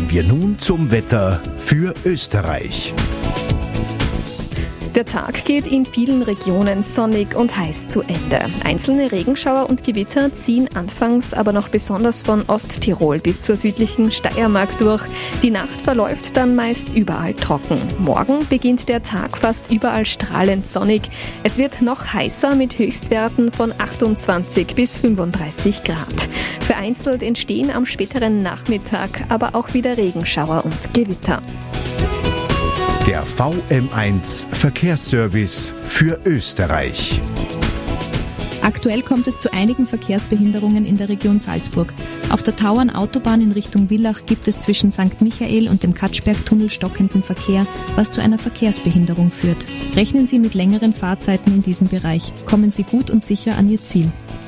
Kommen wir nun zum Wetter für Österreich. Der Tag geht in vielen Regionen sonnig und heiß zu Ende. Einzelne Regenschauer und Gewitter ziehen anfangs aber noch besonders von Osttirol bis zur südlichen Steiermark durch. Die Nacht verläuft dann meist überall trocken. Morgen beginnt der Tag fast überall strahlend sonnig. Es wird noch heißer mit Höchstwerten von 28 bis 35 Grad. Vereinzelt entstehen am späteren Nachmittag aber auch wieder Regenschauer und Gewitter. Der VM1 Verkehrsservice für Österreich. Aktuell kommt es zu einigen Verkehrsbehinderungen in der Region Salzburg. Auf der Tauernautobahn in Richtung Villach gibt es zwischen St. Michael und dem Katschbergtunnel stockenden Verkehr, was zu einer Verkehrsbehinderung führt. Rechnen Sie mit längeren Fahrzeiten in diesem Bereich. Kommen Sie gut und sicher an Ihr Ziel.